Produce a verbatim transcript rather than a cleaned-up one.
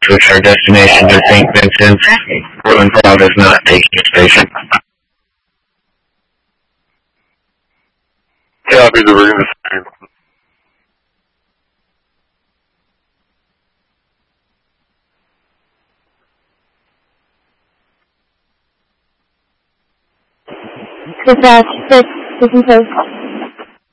switch our destination to Saint Vincent. Portland Proud is not taking a station. Copy, the we're going to stay. Dispatch six, this is Post.